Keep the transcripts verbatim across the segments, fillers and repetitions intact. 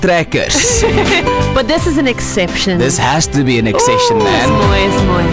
trekkers. But this is an exception. This has to be an exception, Ooh, man. Is mooi, is mooi.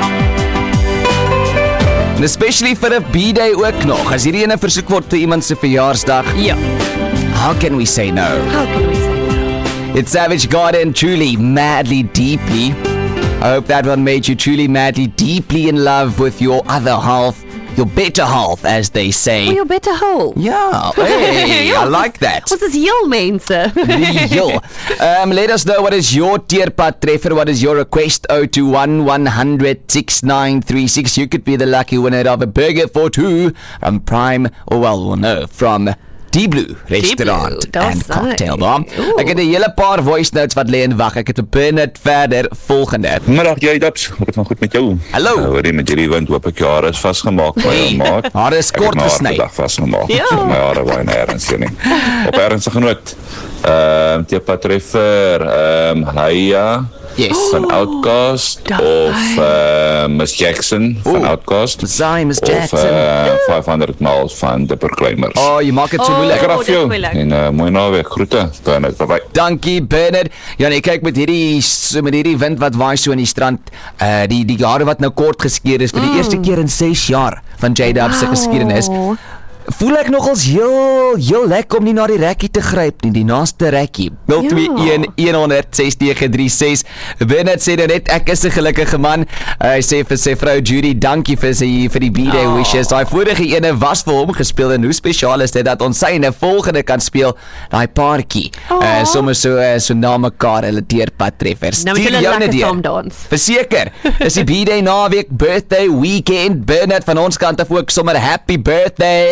And especially vir 'n B-day ook nog. As hierdie ene versoek word vir iemand se verjaarsdag. Ja. How can we say no? How can we say no? It's Savage Garden, truly, madly, deeply. I hope that one made you truly, madly, deeply in love with your other half. Your better half, as they say. Or your better whole. Yeah, hey, I like that. Wat is heel, mense? Heel. Um, let us know what is your teerpad treffer. What is your request? oh two one, one hundred, six nine three six. You could be the lucky winner of a burger for two from Prime, or well, we'll know, from Die Blue Restaurant Die Blue, and that's Cocktail nice. Bar. Ek het 'n hele paar voice notes wat lê en wag. Ek het op Bernard verder volgende. Middag jy Daps, hoe het maar goed met jou? Hallo. Nou, hoor jy met hierdie wind hoop ek jou hare is vasgemaak by Hey, jou maat. hare is Ek het kort my hare gesny. vandag vasgemaak. Ja. So my hare waai nêrens heen nie. Op ernstige noot. Ehm uh, teerpad treffer, ehm um, Haya Yes. van Outcast daai. of uh, Miss Jackson van Oeh. Outcast. Sorry, Miss Of Jackson. uh, vyfhonderd miles van Dipper Climbers. Oh, jy maak dit so Oh. moeilik. Lekker af dit is jou. moeilik. En uh, mooi naweek. Groete. Bernard, bye bye. Dankie Bernard. Ja nee, kyk met hierdie so met hierdie wind wat waai so in die strand, uh die die hare wat nou kort geskeer is vir die mm. eerste keer in ses jaar van J-Dub se geskiedenis. Voel ek nogals heel heel lekker om nie na die rekkie te gryp nie, die naaste rekkie. nul twee een, een honderd, ses nege drie ses. Bernard sê nou net ek is 'n gelukkige man. Hy sê vir sy vrou Judy, dankie vir sy vir die B-day Oh. wishes. Daai vorige ene was vir hom gespeel en hoe spesiaal is dit dat ons syne volgende kan speel, daai paartjie. Oh. Uh, sommer so uh, so na mekaar hulle teerpad treffers. Nou moet Stuur julle joune lekker deur. saam dans. Verseker. Dis die B-day naweek, birthday weekend. Bernard van ons kant af ook sommer happy birthday.